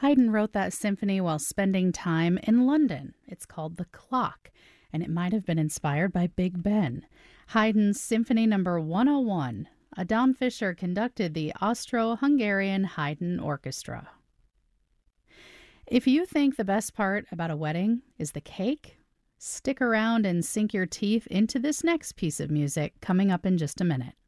Haydn wrote that symphony while spending time in London. It's called The Clock, and it might have been inspired by Big Ben. Haydn's Symphony Number 101. Adam Fischer conducted the Austro-Hungarian Haydn Orchestra. If you think the best part about a wedding is the cake, stick around and sink your teeth into this next piece of music coming up in just a minute.